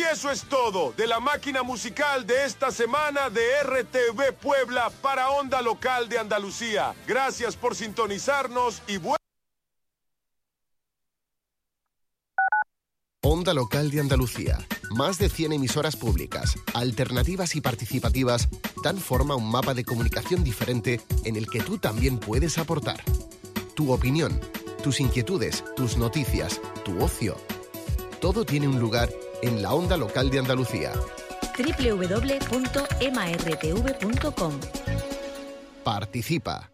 eso es todo de la máquina musical de esta semana de RTV Puebla para Onda Local de Andalucía. Gracias por sintonizarnos y Onda Local de Andalucía. Más de 100 emisoras públicas, alternativas y participativas dan forma a un mapa de comunicación diferente en el que tú también puedes aportar. Tu opinión, tus inquietudes, tus noticias, tu ocio. Todo tiene un lugar en la Onda Local de Andalucía. www.emartv.com. Participa.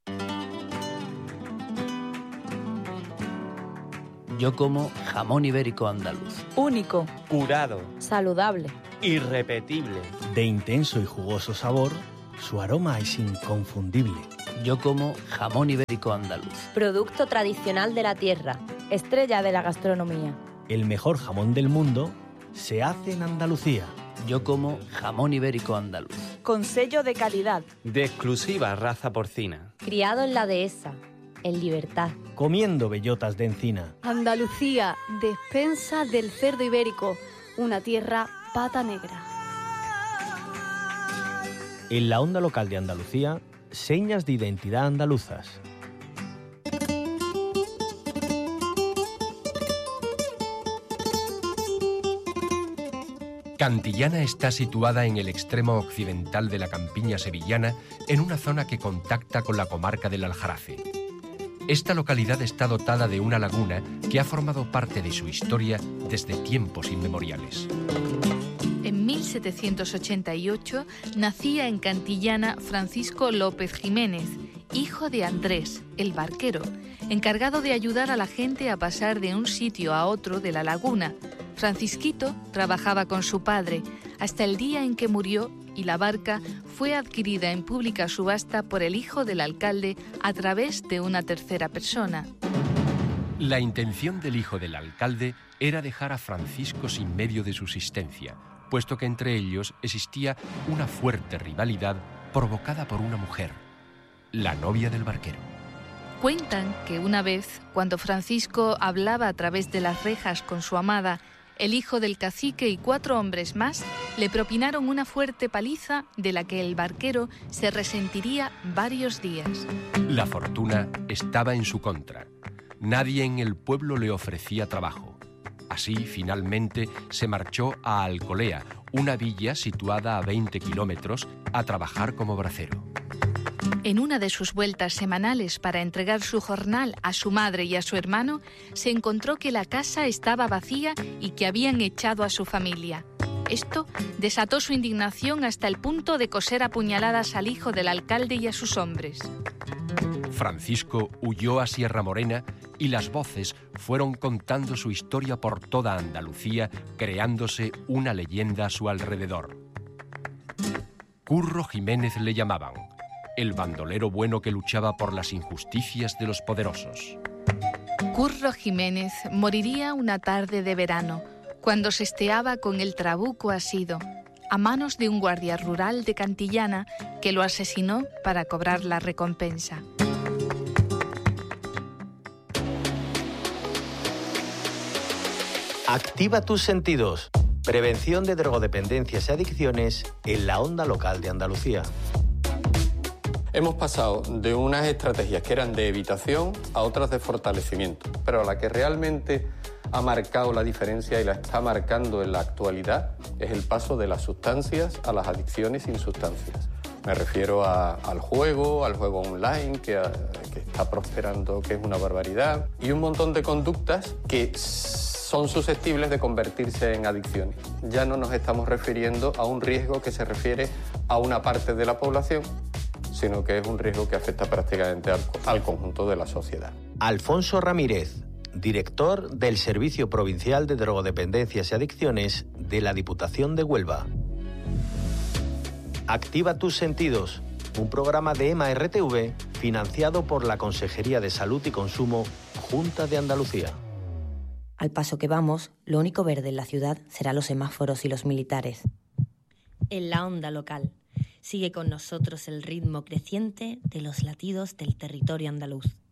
Yo como jamón ibérico andaluz. Único. Curado. Saludable. Irrepetible. De intenso y jugoso sabor, su aroma es inconfundible. Yo como jamón ibérico andaluz. Producto tradicional de la tierra. Estrella de la gastronomía. El mejor jamón del mundo se hace en Andalucía. Yo como jamón ibérico andaluz. Con sello de calidad. De exclusiva raza porcina. Criado en la dehesa. En libertad. Comiendo bellotas de encina. Andalucía, despensa del cerdo ibérico, una tierra pata negra. En la Onda Local de Andalucía, señas de identidad andaluzas. Cantillana está situada en el extremo occidental de la campiña sevillana, en una zona que contacta con la comarca del Aljarafe. Esta localidad está dotada de una laguna que ha formado parte de su historia desde tiempos inmemoriales. En 1788 nacía en Cantillana Francisco López Jiménez, hijo de Andrés, el barquero, encargado de ayudar a la gente a pasar de un sitio a otro de la laguna. Francisquito trabajaba con su padre hasta el día en que murió y la barca fue adquirida en pública subasta por el hijo del alcalde a través de una tercera persona. La intención del hijo del alcalde era dejar a Francisco sin medio de subsistencia, puesto que entre ellos existía una fuerte rivalidad provocada por una mujer, la novia del barquero. Cuentan que una vez, cuando Francisco hablaba a través de las rejas con su amada, el hijo del cacique y 4 hombres más le propinaron una fuerte paliza de la que el barquero se resentiría varios días. La fortuna estaba en su contra. Nadie en el pueblo le ofrecía trabajo. Así, finalmente, se marchó a Alcolea, una villa situada a 20 kilómetros, a trabajar como bracero. En una de sus vueltas semanales para entregar su jornal a su madre y a su hermano, se encontró que la casa estaba vacía y que habían echado a su familia. Esto desató su indignación hasta el punto de coser a puñaladas al hijo del alcalde y a sus hombres. Francisco huyó a Sierra Morena y las voces fueron contando su historia por toda Andalucía, creándose una leyenda a su alrededor. Curro Jiménez le llamaban, el bandolero bueno que luchaba por las injusticias de los poderosos. Curro Jiménez moriría una tarde de verano, cuando se esteaba con el trabuco asido, a manos de un guardia rural de Cantillana que lo asesinó para cobrar la recompensa. Activa tus sentidos. Prevención de drogodependencias y adicciones en la Onda Local de Andalucía. Hemos pasado de unas estrategias que eran de evitación a otras de fortalecimiento, pero la que realmente ha marcado la diferencia y la está marcando en la actualidad es el paso de las sustancias a las adicciones sin sustancias. Me refiero al juego online que está prosperando, que es una barbaridad, y un montón de conductas que son susceptibles de convertirse en adicciones. Ya no nos estamos refiriendo a un riesgo que se refiere a una parte de la población, sino que es un riesgo que afecta prácticamente al conjunto de la sociedad. Alfonso Ramírez, director del Servicio Provincial de Drogodependencias y Adicciones de la Diputación de Huelva. Activa tus sentidos, un programa de EMA-RTV financiado por la Consejería de Salud y Consumo, Junta de Andalucía. Al paso que vamos, lo único verde en la ciudad será los semáforos y los militares. En la Onda Local, sigue con nosotros el ritmo creciente de los latidos del territorio andaluz.